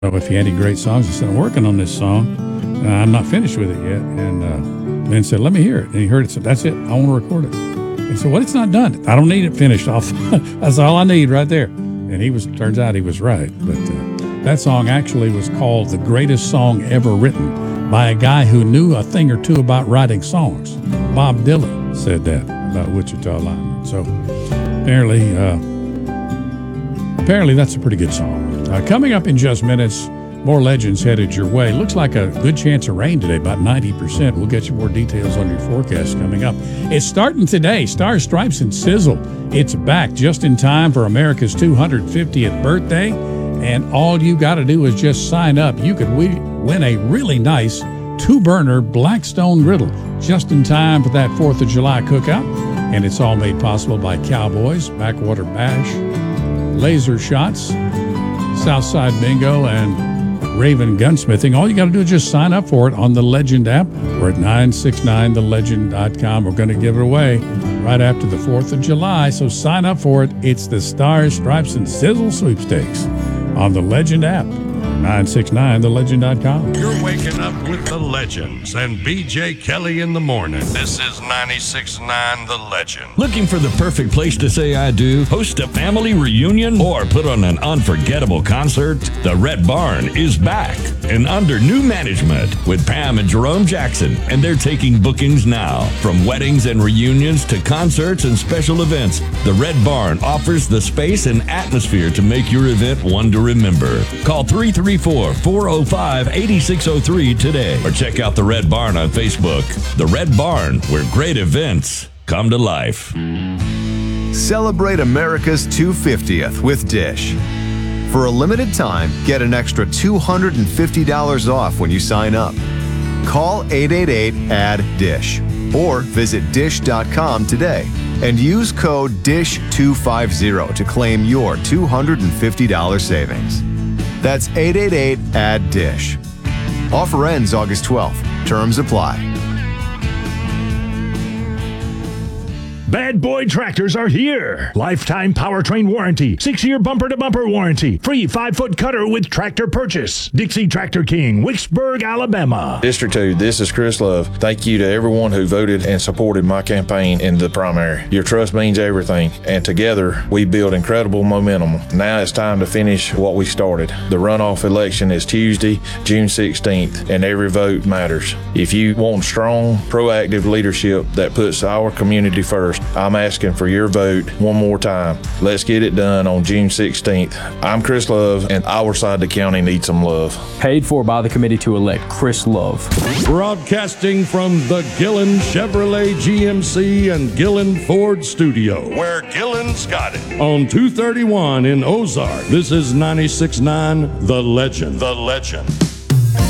if he had any great songs. I said, I'm working on this song. I'm not finished with it yet. And Lynn said, let me hear it. And he heard it. Said, that's it. I want to record it. He said, well, it's not done. I don't need it finished off. That's all I need right there. And turns out he was right. But that song actually was called The Greatest Song Ever Written by a guy who knew a thing or two about writing songs. Bob Dylan said that about Wichita Lineman. So apparently that's a pretty good song. Coming up in just minutes, more legends headed your way. Looks like a good chance of rain today, about 90%. We'll get you more details on your forecast coming up. It's starting today. Stars, Stripes, and Sizzle. It's back just in time for America's 250th birthday. And all you got to do is just sign up. You could win a really nice 2-burner Blackstone griddle just in time for that 4th of July cookout. And it's all made possible by Cowboys, Backwater Bash, Laser Shots, Southside Bingo, and Raven Gunsmithing. All you got to do is just sign up for it on the Legend app. We're at 969thelegend.com. We're going to give it away right after the 4th of July, so sign up for it. It's the Stars, Stripes, and Sizzle sweepstakes on the Legend app. 969thelegend.com. You're waking up with the Legends and BJ Kelly in the morning. This is 96.9 The Legend. Looking for the perfect place to say I do, host a family reunion, or put on an unforgettable concert? The Red Barn is back and under new management with Pam and Jerome Jackson, and they're taking bookings now. From weddings and reunions to concerts and special events, the Red Barn offers the space and atmosphere to make your event one to remember. Call 334-405-8603 today, or check out the Red Barn on Facebook. The Red Barn, where great events come to life. Celebrate America's 250th with Dish. For a limited time, get an extra $250 off when you sign up. Call 888-ADD-DISH or visit dish.com today and use code DISH250 to claim your $250 savings. That's 888-ADD-DISH. Offer ends August 12th. Terms apply. Bad Boy Tractors are here. Lifetime powertrain warranty, 6-year bumper-to-bumper warranty, free 5-foot cutter with tractor purchase. Dixie Tractor King, Wicksburg, Alabama. District 2, this is Chris Love. Thank you to everyone who voted and supported my campaign in the primary. Your trust means everything, and together we build incredible momentum. Now it's time to finish what we started. The runoff election is Tuesday, June 16th, and every vote matters. If you want strong, proactive leadership that puts our community first, I'm asking for your vote one more time. Let's get it done on June 16th. I'm Chris Love, and our side of the county needs some love. Paid for by the committee to elect Chris Love. Broadcasting from the Gillen Chevrolet GMC and Gillen Ford studio, where Gillen's got it. On 231 in Ozark, this is 96.9 The Legend. The Legend.